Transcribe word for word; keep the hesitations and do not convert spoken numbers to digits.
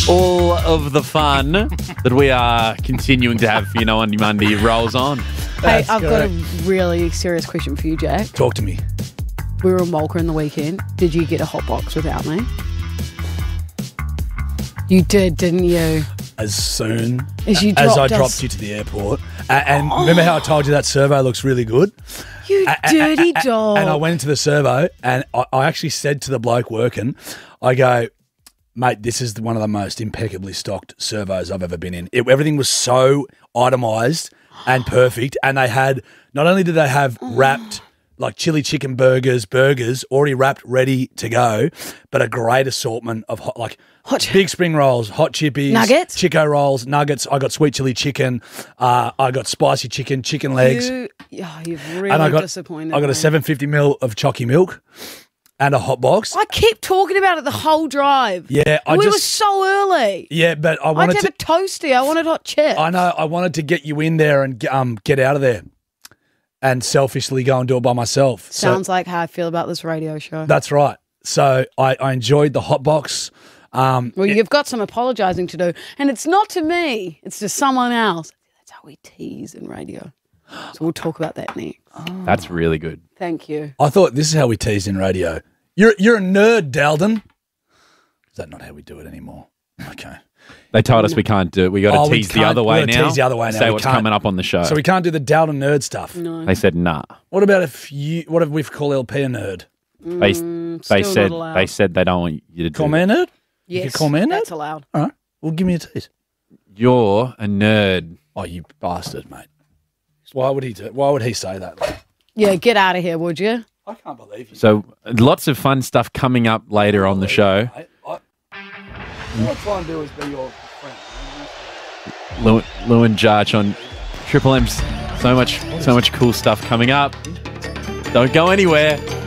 All of the fun that we are continuing to have for you know on Monday rolls on. Hey, That's I've correct. got a really serious question for you, Jack. Talk to me. We were in Walker in the weekend. Did you get a hot box without me? You did, didn't you? As soon As you as I dropped us- dropped you to the airport. A- And remember how I told you that servo looks really good? You A- a- dirty a- a- dog. And I went into the servo and I, I actually said to the bloke working, I go, mate, this is one of the most impeccably stocked servos I've ever been in. It, everything was so itemised and perfect. And they had, not only did they have wrapped like chili chicken burgers, burgers already wrapped, ready to go, but a great assortment of hot, like Hot chi- big spring rolls, hot chippies, Nuggets? Chico rolls, nuggets. I got sweet chili chicken. Uh, I got spicy chicken, chicken legs. You, oh, you've really and I got, disappointed I got me. a seven fifty mil of chalky milk and a hot box. I kept talking about it the whole drive. Yeah, I we just were so early. yeah, but I I wanted had to. a toasty. I wanted hot chips. I know I wanted to get you in there and um get out of there, and selfishly go and do it by myself. Sounds so like how I feel about this radio show. that's right. So I, I enjoyed the hot box. Um, Well, you've got some apologising to do. And it's not to me, it's to someone else. That's how we tease in radio. So we'll talk about that next. That's really good. Thank you. I thought this is how we teased in radio. You're you're a nerd, Dalden. Is that not how we do it anymore? Okay. They told us we can't do it. We got to Oh, we tease the can't- other we way gotta now. tease the other way now. Say We what's can't- coming up on the show. So we can't do the Dalden nerd stuff. No. They said nah. What about if you? What if we call L P a nerd? They they Mm, still not said allowed. they said they don't want you to Call do me a it. nerd? Yes, You can call me a nerd? that's allowed. All right. Well, give me a tease. You're a nerd. Oh, you bastard, mate. Why would he do? Why would he say that? Like, Yeah, get out of here, would you? I can't believe you. So lots of fun stuff coming up later on the show. I, I, what I'm trying to do is be your friend. Lou, Lou and Jarch on Triple M's. So much, so much cool stuff coming up. Don't go anywhere.